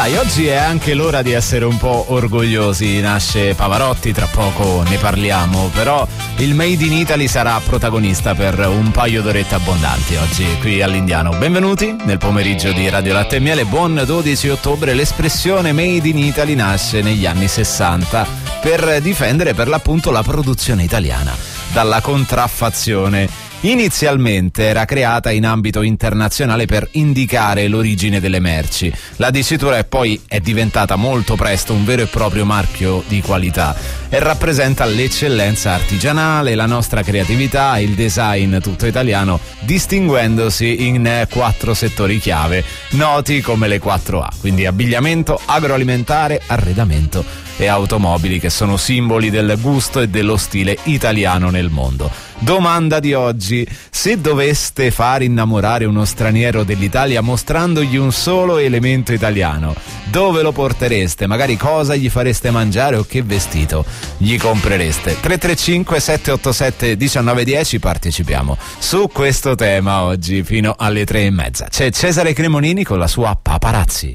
dai, oggi è anche l'ora di essere un po' orgogliosi. Nasce Pavarotti, tra poco ne parliamo, però il Made in Italy sarà protagonista per un paio d'orette abbondanti oggi qui all'Indiano. Benvenuti nel pomeriggio di Radio Latte e Miele. Buon 12 ottobre. L'espressione Made in Italy nasce negli anni 60 per difendere per l'appunto la produzione italiana dalla contraffazione. Inizialmente era creata in ambito internazionale per indicare l'origine delle merci. La dicitura poi è diventata molto presto un vero e proprio marchio di qualità e rappresenta l'eccellenza artigianale, la nostra creatività e il design tutto italiano, distinguendosi in 4 settori chiave, noti come le 4A, quindi abbigliamento, agroalimentare, arredamento e automobili, che sono simboli del gusto e dello stile italiano nel mondo. Domanda di oggi: se doveste far innamorare uno straniero dell'Italia mostrandogli un solo elemento italiano, dove lo portereste? Magari cosa gli fareste mangiare o che vestito gli comprereste? 335 787 1910, partecipiamo su questo tema oggi fino alle 3:30. C'è Cesare Cremonini con la sua Paparazzi.